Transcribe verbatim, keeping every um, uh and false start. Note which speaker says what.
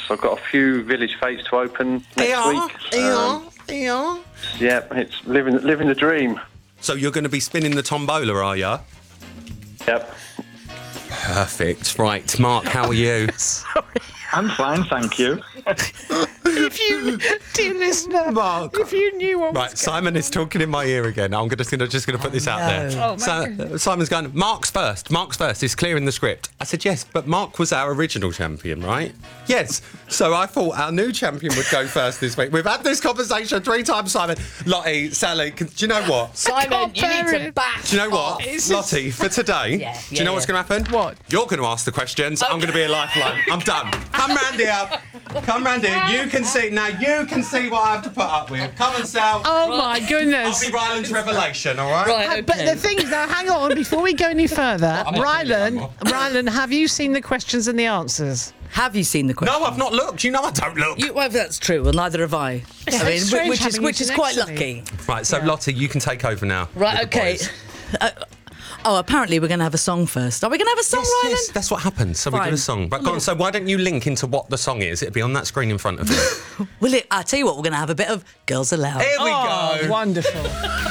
Speaker 1: I've got a few Village Fates to open next
Speaker 2: Yeah,
Speaker 1: week.
Speaker 2: yeah,
Speaker 1: Um,
Speaker 2: yeah.
Speaker 1: yeah, it's living living the dream.
Speaker 2: So you're going to be spinning the tombola, are you?
Speaker 1: Yep.
Speaker 2: Perfect. Right, Mark, how are you?
Speaker 3: Sorry.
Speaker 4: I'm fine, thank you.
Speaker 3: If you, dear listener,
Speaker 2: Mark.
Speaker 3: if you knew what
Speaker 2: Right,
Speaker 3: was
Speaker 2: Simon is talking in my ear again. I'm just going to just going to put this out there.
Speaker 3: Oh, my
Speaker 2: so,
Speaker 3: goodness.
Speaker 2: Simon's going, Mark's first. Mark's first. It's clear in the script. I said, yes, but Mark was our original champion, right? Yes. So I thought our new champion would go first this week. We've had this conversation three times, Simon. Lottie, Sally, can, do you know what?
Speaker 5: Simon, you need
Speaker 3: bear
Speaker 5: to
Speaker 3: it.
Speaker 5: back
Speaker 2: Do you know what?
Speaker 3: It's
Speaker 2: Lottie, for today,
Speaker 5: Yeah,
Speaker 2: do you
Speaker 5: yeah,
Speaker 2: know what's
Speaker 5: yeah.
Speaker 2: going to happen?
Speaker 3: What?
Speaker 2: You're going to ask the questions. I'm going to be a lifeline. I'm done. Come round here. Come round here. You can see, now you can see what I have to put up with. Come and Sal.
Speaker 3: Oh my
Speaker 2: I'll
Speaker 3: goodness.
Speaker 2: be Ryland's revelation, all right?
Speaker 5: Right, okay.
Speaker 3: But the thing is, now hang on, before we go any further,
Speaker 2: I'm not
Speaker 3: Ryland,
Speaker 2: doing that
Speaker 3: Ryland, have you seen the questions and the answers?
Speaker 5: Have you seen the question?
Speaker 2: No, I've not looked. You know I don't look.
Speaker 5: You, well, that's true. Well, neither have I.
Speaker 3: It's
Speaker 5: I
Speaker 3: so
Speaker 5: mean, wh-
Speaker 3: strange
Speaker 5: which is
Speaker 3: having
Speaker 5: which
Speaker 3: you
Speaker 5: is
Speaker 3: next
Speaker 5: quite
Speaker 3: to me.
Speaker 5: lucky.
Speaker 2: Right, so Lottie, you can take over now.
Speaker 5: Right,
Speaker 2: with the
Speaker 5: okay.
Speaker 2: boys.
Speaker 5: Uh, oh, apparently we're going to have a song first. Are we going to have a song,
Speaker 2: Yes,
Speaker 5: Ryland?
Speaker 2: yes, that's what happens. So we do
Speaker 5: Fine.
Speaker 2: a song. Right, go on. So why don't you link into what the song is? It'll be on that screen in front of you.
Speaker 5: Will it? I'll tell you what, we're going to have a bit of Girls Aloud.
Speaker 2: Here we
Speaker 3: Oh,
Speaker 2: go.
Speaker 3: wonderful.